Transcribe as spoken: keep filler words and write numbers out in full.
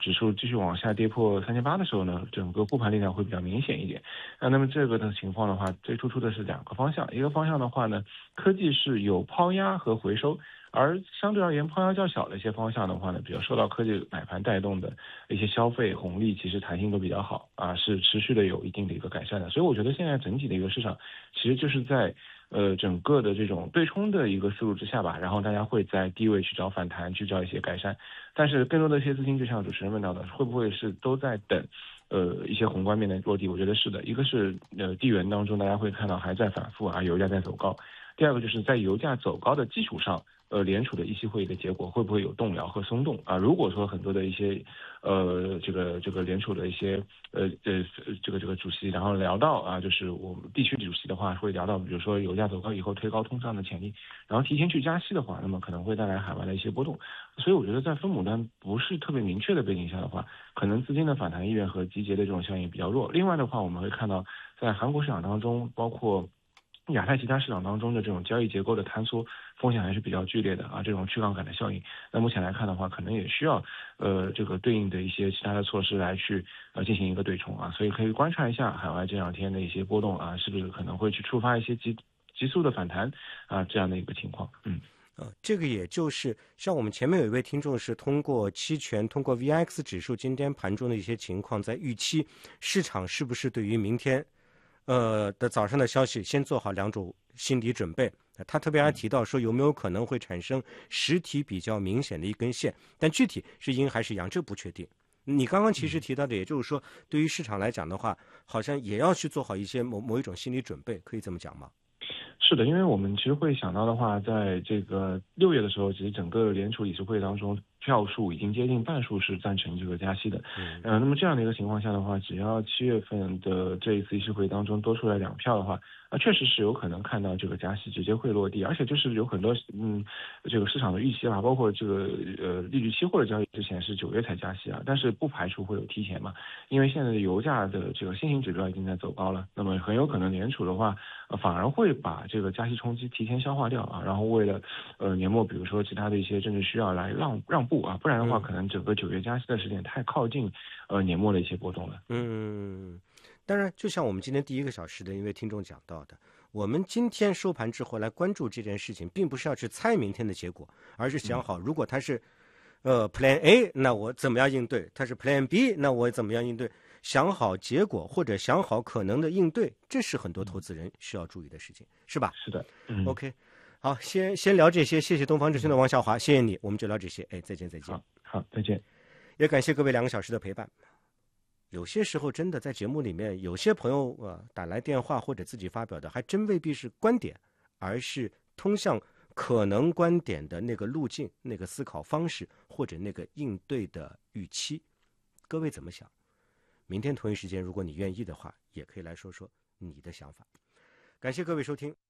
指数继续往下跌破三千八的时候呢，整个护盘力量会比较明显一点。那那么这个的情况的话，最突出的是两个方向，一个方向的话呢，科技是有抛压和回收。而相对而言，抛压较小的一些方向的话呢，比较受到科技买盘带动的一些消费红利，其实弹性都比较好啊，是持续的有一定的一个改善的。所以我觉得现在整体的一个市场，其实就是在呃整个的这种对冲的一个思路之下吧，然后大家会在低位去找反弹，去找一些改善。但是更多的一些资金，就像主持人问到的，会不会是都在等？呃，一些宏观面的落地，我觉得是的。一个是呃地缘当中，大家会看到还在反复啊，油价在走高。第二个就是在油价走高的基础上，呃，联储的议息会议的结果会不会有动摇和松动啊？如果说很多的一些呃这个这个联储的一些呃呃这个这个主席，然后聊到啊，就是我们地区主席的话会聊到，比如说油价走高以后推高通胀的潜力，然后提前去加息的话，那么可能会带来海外的一些波动。所以我觉得在分母端不是特别明确的背景下的话，可能资金的反弹意愿和集结的这种效应比较弱。另外的话，我们会看到在韩国市场当中，包括亚太其他市场当中的这种交易结构的坍缩风险还是比较剧烈的啊，这种去杠杆的效应。那目前来看的话，可能也需要呃这个对应的一些其他的措施来去呃进行一个对冲啊，所以可以观察一下海外这两天的一些波动啊，是不是可能会去触发一些急急速的反弹啊这样的一个情况。嗯。 呃，这个也就是像我们前面有一位听众是通过期权，通过 V I X 指数今天盘中的一些情况，在预期市场是不是对于明天呃的早上的消息先做好两种心理准备。他特别还提到说有没有可能会产生实体比较明显的一根线，但具体是阴还是阳这不确定。你刚刚其实提到的，也就是说对于市场来讲的话，好像也要去做好一些某某一种心理准备，可以这么讲吗？ 是的，因为我们其实会想到的话，在这个六月的时候，其实整个联储理事会当中，票数已经接近半数是赞成这个加息的。嗯，呃，那么这样的一个情况下的话，只要七月份的这一次议事会当中多出来两票的话，啊，确实是有可能看到这个加息直接会落地，而且就是有很多嗯，这个市场的预期啊，包括这个呃利率期货的交易之前是九月才加息啊，但是不排除会有提前嘛，因为现在的油价的这个先行指标已经在走高了，那么很有可能联储的话，呃，反而会把这个加息冲击提前消化掉啊，然后为了呃年末比如说其他的一些政治需要来让让步啊，不然的话可能整个九月加息的时间太靠近呃年末的一些波动了。 嗯，当然就像我们今天第一个小时的一位听众讲到的，我们今天收盘之后来关注这件事情，并不是要去猜明天的结果，而是想好如果它是呃 Plan A， 那我怎么样应对，它是 Plan B， 那我怎么样应对，想好结果或者想好可能的应对，这是很多投资人需要注意的事情，是吧？ 是的。嗯、 OK， 好，先先聊这些，谢谢东方之声的王小华，谢谢你，我们就聊这些，哎，再见再见。 好，好，再见。 也感谢各位两个小时的陪伴。有些时候真的在节目里面，有些朋友呃打来电话或者自己发表的，还真未必是观点，而是通向可能观点的那个路径、那个思考方式或者那个应对的预期。各位怎么想？明天同一时间，如果你愿意的话，也可以来说说你的想法。感谢各位收听。